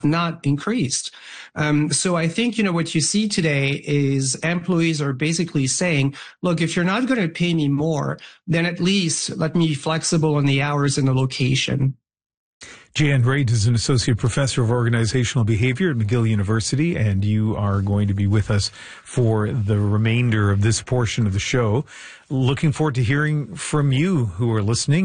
not increased. So I think, what you see today is employees are basically saying, look, if you're not going to pay me more, then at least let me be flexible on the hours and the location. Jan Raitt is an associate professor of organizational behavior at McGill University, and you are going to be with us for the remainder of this portion of the show. Looking forward to hearing from you who are listening,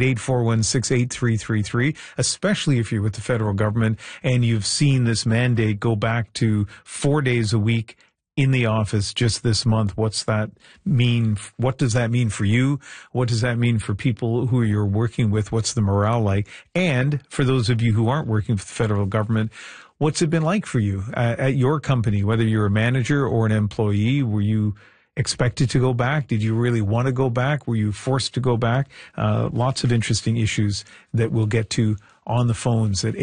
888-416-8333, especially if you're with the federal government and you've seen this mandate go back to 4 days a week in the office just this month. What's that mean? What does that mean for you? What does that mean for people who you're working with? What's the morale like? And for those of you who aren't working for the federal government, what's it been like for you at your company, whether you're a manager or an employee? Were you expected to go back? Did you really want to go back? Were you forced to go back? Lots of interesting issues that we'll get to on the phones at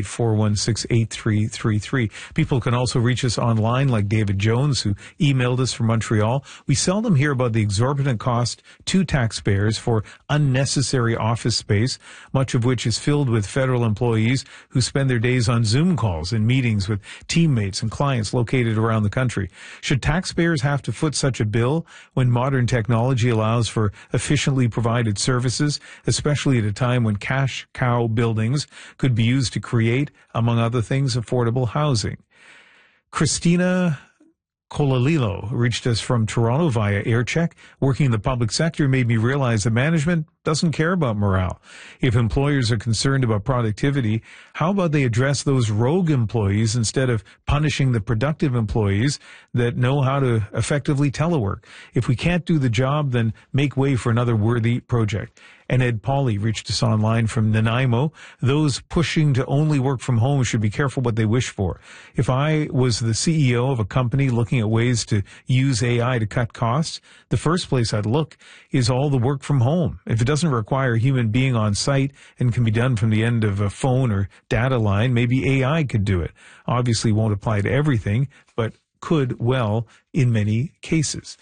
888-416-8333. People can also reach us online like David Jones, who emailed us from Montreal. We seldom hear about the exorbitant cost to taxpayers for unnecessary office space, much of which is filled with federal employees who spend their days on Zoom calls and meetings with teammates and clients located around the country. Should taxpayers have to foot such a bill when modern technology allows for efficiently provided services, especially at a time when cash cow buildings could be used to create, among other things, affordable housing? Christina Colalilo reached us from Toronto via AirCheck. Working in the public sector made me realize that management doesn't care about morale. If employers are concerned about productivity, how about they address those rogue employees instead of punishing the productive employees that know how to effectively telework? If we can't do the job, then make way for another worthy project. And Ed Pauley reached us online from Nanaimo. Those pushing to only work from home should be careful what they wish for. If I was the CEO of a company looking at ways to use AI to cut costs, the first place I'd look is all the work from home. If it doesn't require a human being on site and can be done from the end of a phone or data line, maybe AI could do it. Obviously won't apply to everything, but could well in many cases.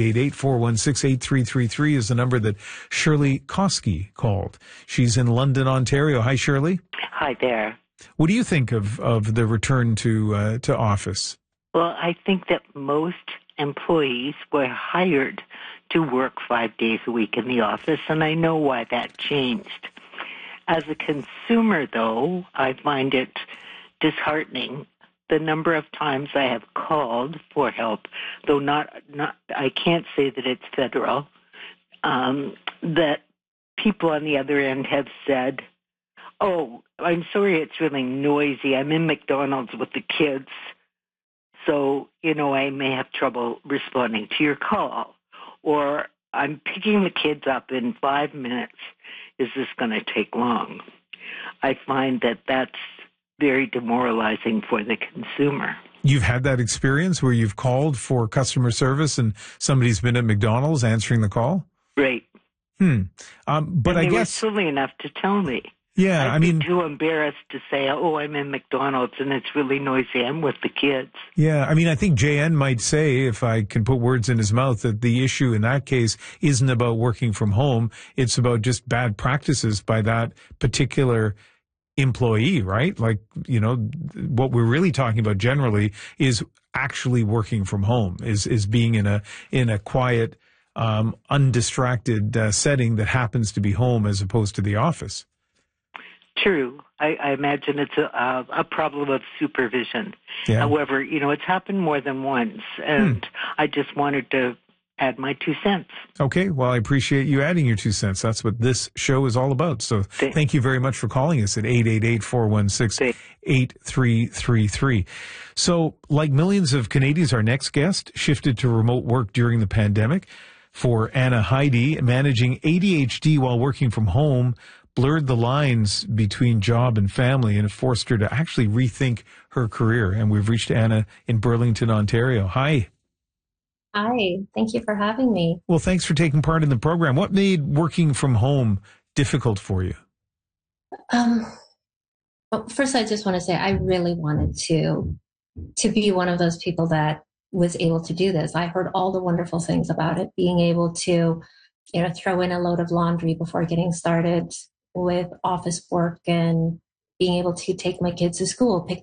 888-416-8333 is the number that Shirley Koski called. She's in London, Ontario. Hi, Shirley. Hi there. What do you think of the return to office? Well, I think that most employees were hired to work 5 days a week in the office, and I know why that changed. As a consumer, though, I find it disheartening the number of times I have called for help, though not I can't say that it's federal, that people on the other end have said, oh, I'm sorry it's really noisy. I'm in McDonald's with the kids, so, I may have trouble responding to your call. Or I'm picking the kids up in 5 minutes. Is this going to take long? I find that that's very demoralizing for the consumer. You've had that experience where you've called for customer service and somebody's been at McDonald's answering the call? Right. But and I they guess were silly enough to tell me. Yeah, I'd be too embarrassed to say, oh, I'm in McDonald's and it's really noisy. I'm with the kids. Yeah, I think JN might say, if I can put words in his mouth, that the issue in that case isn't about working from home. It's about just bad practices by that particular employee, right? Like, what we're really talking about generally is actually working from home, is being in a quiet, undistracted setting that happens to be home as opposed to the office. True. I imagine it's a problem of supervision. Yeah. However, it's happened more than once, and I just wanted to add my 2 cents. Okay. Well, I appreciate you adding your 2 cents. That's what this show is all about. So thank you very much for calling us at 888-416-8333. So like millions of Canadians, our next guest shifted to remote work during the pandemic. For Anna Heidi, managing ADHD while working from home blurred the lines between job and family, and it forced her to actually rethink her career. And we've reached Anna in Burlington, Ontario. Hi. Hi. Thank you for having me. Well, thanks for taking part in the program. What made working from home difficult for you? Well, first, I just want to say I really wanted to be one of those people that was able to do this. I heard all the wonderful things about it, being able to, throw in a load of laundry before getting started with office work and being able to take my kids to school, pick